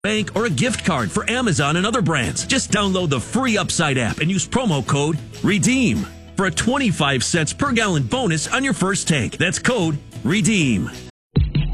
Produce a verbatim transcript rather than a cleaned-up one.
bank, or a gift card for Amazon and other brands. Just download the free Upside app and use promo code REDEEM for a twenty-five cents per gallon bonus on your first tank. That's code REDEEM.